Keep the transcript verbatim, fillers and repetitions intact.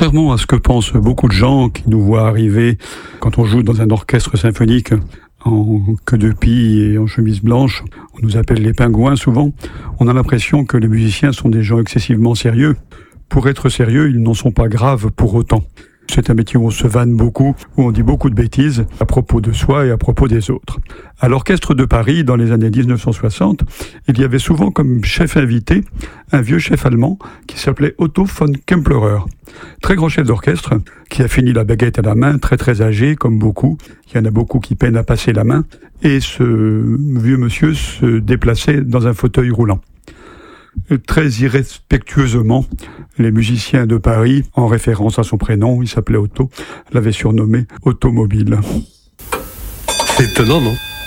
Contrairement à ce que pensent beaucoup de gens qui nous voient arriver quand on joue dans un orchestre symphonique en queue de pie et en chemise blanche, on nous appelle les pingouins souvent, on a l'impression que les musiciens sont des gens excessivement sérieux. Pour être sérieux, ils n'en sont pas graves pour autant. C'est un métier où on se vanne beaucoup, où on dit beaucoup de bêtises à propos de soi et à propos des autres. À l'Orchestre de Paris, dans les années dix-neuf cent soixante, il y avait souvent comme chef invité un vieux chef allemand qui s'appelait Otto von Kempelerer. Très grand chef d'orchestre, qui a fini la baguette à la main, très très âgé, comme beaucoup. Il y en a beaucoup qui peinent à passer la main. Et ce vieux monsieur se déplaçait dans un fauteuil roulant. Très irrespectueusement, les musiciens de Paris, en référence à son prénom, il s'appelait Otto, l'avaient surnommé Automobile. C'est étonnant, non ?